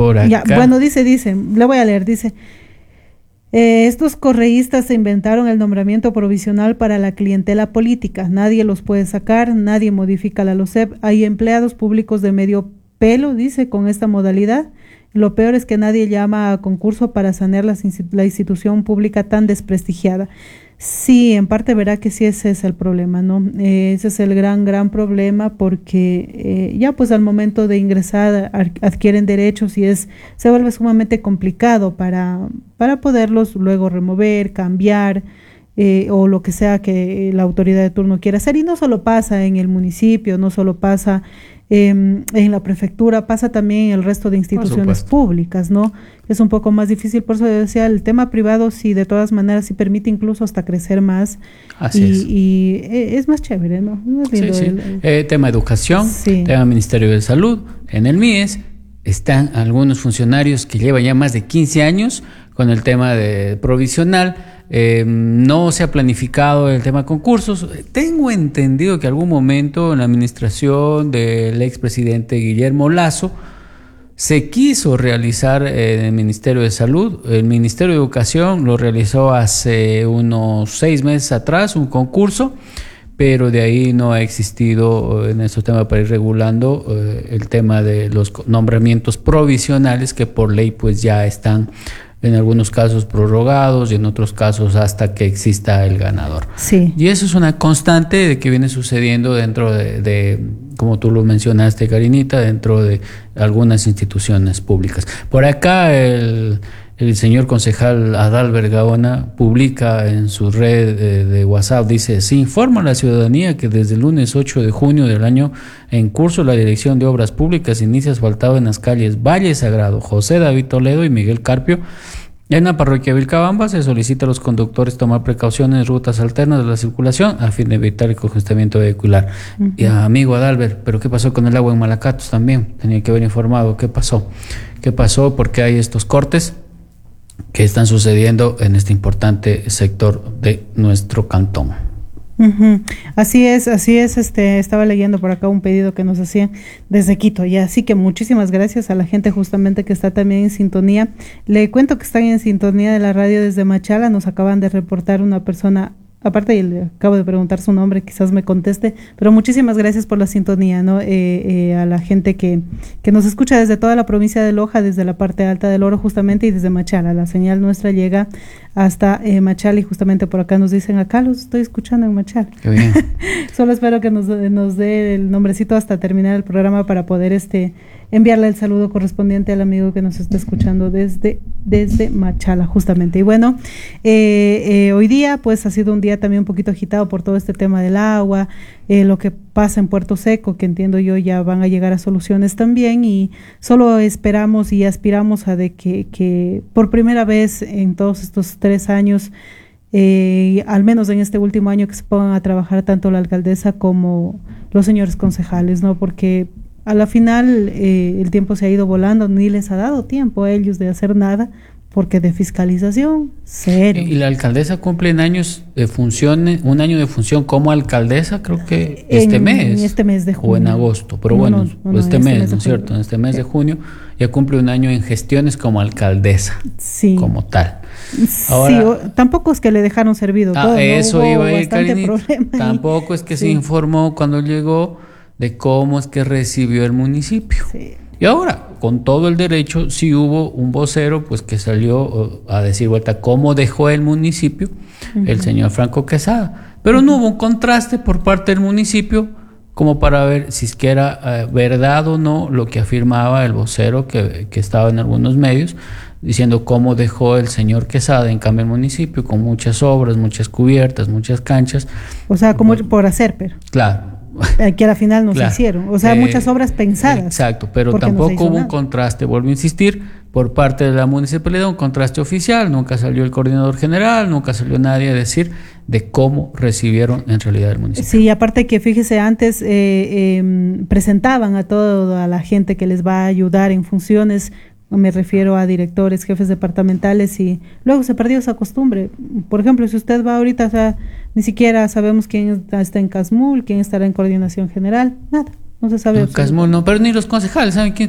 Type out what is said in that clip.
por acá. Ya, bueno, dice, le voy a leer, dice, estos correístas se inventaron el nombramiento provisional para la clientela política. Nadie los puede sacar, nadie modifica la LOCEP. Hay empleados públicos de medio pelo, dice, con esta modalidad. Lo peor es que nadie llama a concurso para sanear la institución pública tan desprestigiada. Sí, en parte verá que sí ese es el problema, ¿no? Ese es el gran problema porque ya pues al momento de ingresar adquieren derechos y se vuelve sumamente complicado para poderlos luego remover, cambiar o lo que sea que la autoridad de turno quiera hacer. Y no solo pasa en el municipio, no solo pasa en la prefectura, pasa también en el resto de instituciones públicas, ¿no? Es un poco más difícil, por eso decía, el tema privado sí, de todas maneras, sí permite incluso hasta crecer más. Y es más chévere, ¿no? Sí. Tema educación, tema Ministerio de Salud, en el MIES están algunos funcionarios que llevan ya más de 15 años con el tema de provisional. No se ha planificado el tema concursos. Tengo entendido que algún momento en la administración del expresidente Guillermo Lasso se quiso realizar en el Ministerio de Salud. El Ministerio de Educación lo realizó hace unos 6 meses atrás, un concurso, pero de ahí no ha existido en estos temas para ir regulando el tema de los nombramientos provisionales que por ley pues ya están en algunos casos prorrogados y en otros casos hasta que exista el ganador. Sí. Y eso es una constante de que viene sucediendo dentro de como tú lo mencionaste, Karinita, dentro de algunas instituciones públicas. Por acá el señor concejal Adalbert Gaona publica en su red de WhatsApp, dice, se informa a la ciudadanía que desde el lunes 8 de junio del año en curso la Dirección de Obras Públicas inicia asfaltado en las calles Valle Sagrado, José David Toledo y Miguel Carpio. En la parroquia Vilcabamba se solicita a los conductores tomar precauciones en rutas alternas de la circulación a fin de evitar el congestionamiento vehicular. Uh-huh. Y amigo Adalbert, ¿pero qué pasó con el agua en Malacatos también? Tenía que haber informado qué pasó. ¿Qué pasó? Porque hay estos cortes que están sucediendo en este importante sector de nuestro cantón. Uh-huh. Así es, estaba leyendo por acá un pedido que nos hacían desde Quito, y así que muchísimas gracias a la gente justamente que está también en sintonía. Le cuento que están en sintonía de la radio desde Machala, nos acaban de reportar una persona, aparte le acabo de preguntar su nombre, quizás me conteste, pero muchísimas gracias por la sintonía, ¿no? A la gente que nos escucha desde toda la provincia de Loja, desde la parte alta del Oro justamente y desde Machala. La señal nuestra llega hasta Machala y justamente por acá nos dicen, acá los estoy escuchando en Machala. Qué bien. Solo espero que nos dé el nombrecito hasta terminar el programa para poder enviarle el saludo correspondiente al amigo que nos está escuchando desde Machala justamente. Y bueno, hoy día pues ha sido un día también un poquito agitado por todo este tema del agua, lo que pasa en Puerto Seco, que entiendo yo ya van a llegar a soluciones también, y solo esperamos y aspiramos a de que por primera vez en todos estos 3 años, al menos en este último año, que se pongan a trabajar tanto la alcaldesa como los señores concejales, ¿no? Porque a la final el tiempo se ha ido volando, ni les ha dado tiempo a ellos de hacer nada, porque de fiscalización, cero. Y la alcaldesa cumple un año de función como alcaldesa, creo que este mes de junio. O en agosto, pero este mes, ¿no es cierto? En este mes de junio ya cumple un año en gestiones como alcaldesa, sí, como tal. Ahora, sí, tampoco es que le dejaron servido todo, eso ¿no? iba a ir, Karinita. Tampoco es que se informó cuando llegó de cómo es que recibió el municipio. Sí. Y ahora, con todo el derecho, sí hubo un vocero pues que salió a decir vuelta cómo dejó el municipio, uh-huh, el señor Franco Quesada. Pero uh-huh, no hubo un contraste por parte del municipio como para ver si es que era verdad o no lo que afirmaba el vocero que estaba en algunos medios, diciendo cómo dejó el señor Quesada, en cambio el municipio, con muchas obras, muchas cubiertas, muchas canchas. O sea, como por hacer, pero. Claro. Que a la final no se hicieron, o sea, muchas obras pensadas. Exacto, pero tampoco hubo un contraste, vuelvo a insistir, por parte de la municipalidad, un contraste oficial, nunca salió el coordinador general, nunca salió nadie a decir de cómo recibieron en realidad el municipio. Sí, aparte que fíjese, antes presentaban a toda la gente que les va a ayudar en funciones, me refiero a directores, jefes departamentales, y luego se perdió esa costumbre. Por ejemplo, si usted va ahorita, o sea, ni siquiera sabemos quién está en Casmul, quién estará en coordinación general, nada, no se sabe. No, Casmul no, pero ni los concejales saben quién